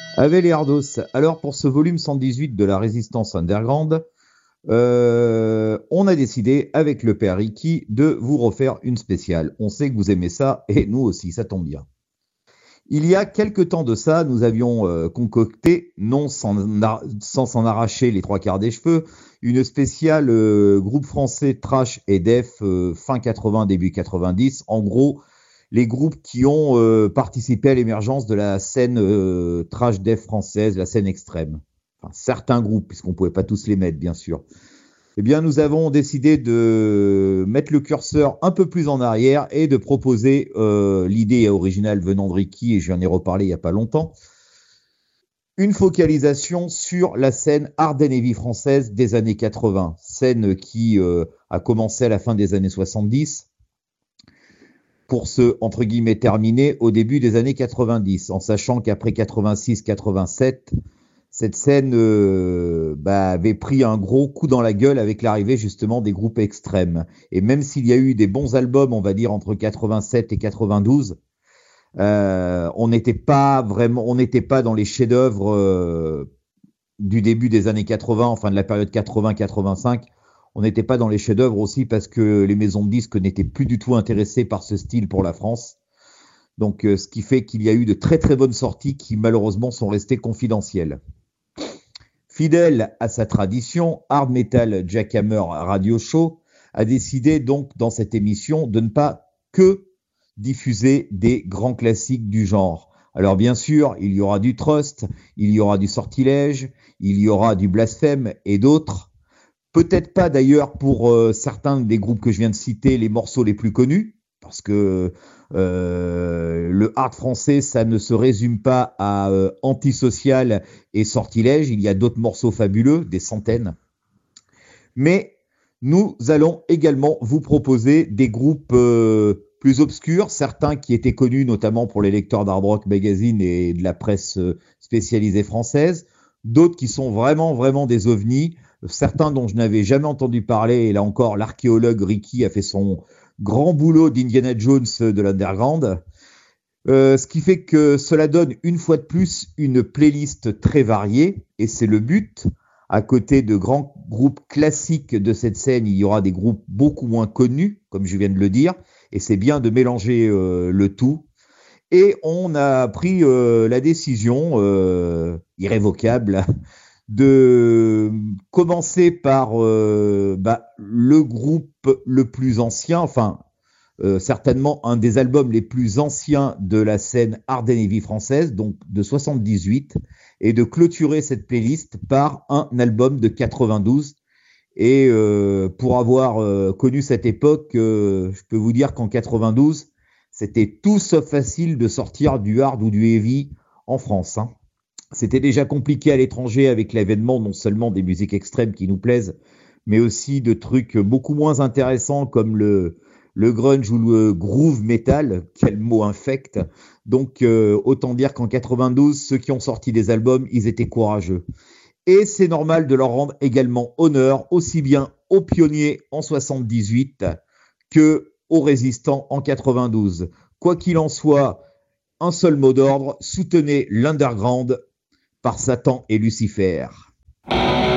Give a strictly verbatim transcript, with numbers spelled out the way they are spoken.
Avec les Hardos. Alors pour ce volume cent dix-huit de la Résistance Underground, euh, on a décidé avec le père Ricky de vous refaire une spéciale. On sait que vous aimez ça et nous aussi, ça tombe bien. Il y a quelque temps de ça, nous avions euh, concocté, non sans, sans s'en arracher les trois quarts des cheveux, une spéciale euh, groupe français trash et def euh, fin quatre-vingts, début quatre-vingt-dix. En gros, les groupes qui ont euh, participé à l'émergence de la scène euh, trash def française, la scène extrême. Enfin, certains groupes, puisqu'on ne pouvait pas tous les mettre, bien sûr. Eh bien, nous avons décidé de mettre le curseur un peu plus en arrière et de proposer euh, l'idée originale venant de Ricky, et j'en ai reparlé il n'y a pas longtemps, une focalisation sur la scène Ardennes et Vie française des années quatre-vingts, scène qui euh, a commencé à la fin des années soixante-dix, pour se, entre guillemets, terminer au début des années quatre-vingt-dix, en sachant qu'après quatre-vingt-six quatre-vingt-sept, cette scène euh, bah, avait pris un gros coup dans la gueule avec l'arrivée justement des groupes extrêmes. Et même s'il y a eu des bons albums, on va dire, entre quatre-vingt-sept et quatre-vingt-douze, euh, on n'était pas vraiment, on n'était pas dans les chefs-d'œuvre euh, du début des années quatre-vingts, enfin de la période quatre-vingts quatre-vingt-cinq. On n'était pas dans les chefs-d'œuvre aussi parce que les maisons de disques n'étaient plus du tout intéressées par ce style pour la France. Donc, euh, ce qui fait qu'il y a eu de très très bonnes sorties qui malheureusement sont restées confidentielles. Fidèle à sa tradition, Hard Metal Jackhammer Radio Show a décidé donc dans cette émission de ne pas que diffuser des grands classiques du genre. Alors bien sûr, il y aura du Trust, il y aura du Sortilège, il y aura du Blasphème et d'autres. Peut-être pas d'ailleurs pour euh, certains des groupes que je viens de citer les morceaux les plus connus, parce que euh, le hard français, ça ne se résume pas à euh, Antisocial et Sortilège. Il y a d'autres morceaux fabuleux, des centaines. Mais nous allons également vous proposer des groupes euh, plus obscurs, certains qui étaient connus notamment pour les lecteurs d'Hard Rock Magazine et de la presse euh, spécialisée française, d'autres qui sont vraiment, vraiment des ovnis, certains dont je n'avais jamais entendu parler, et là encore, l'archéologue Ricky a fait son grand boulot d'Indiana Jones de l'underground, euh, ce qui fait que cela donne une fois de plus une playlist très variée, et c'est le but. À côté de grands groupes classiques de cette scène, il y aura des groupes beaucoup moins connus, comme je viens de le dire, et c'est bien de mélanger euh, le tout. Et on a pris euh, la décision euh, irrévocable de commencer par euh, bah, le groupe le plus ancien, enfin euh, certainement un des albums les plus anciens de la scène Ardennes et Vie française, donc de soixante-dix-huit, et de clôturer cette playlist par un album de quatre-vingt-douze. Et euh, pour avoir euh, connu cette époque, euh, je peux vous dire qu'en quatre-vingt-douze, c'était tout sauf facile de sortir du hard ou du heavy en France, hein. C'était déjà compliqué à l'étranger avec l'avènement non seulement des musiques extrêmes qui nous plaisent, mais aussi de trucs beaucoup moins intéressants comme le, le grunge ou le groove metal, quel mot infect. Donc euh, autant dire qu'en quatre-vingt-douze, ceux qui ont sorti des albums, ils étaient courageux. Et c'est normal de leur rendre également honneur, aussi bien aux pionniers en soixante-dix-huit que aux résistants en quatre-vingt-douze. Quoi qu'il en soit, un seul mot d'ordre, soutenez l'underground par Satan et Lucifer.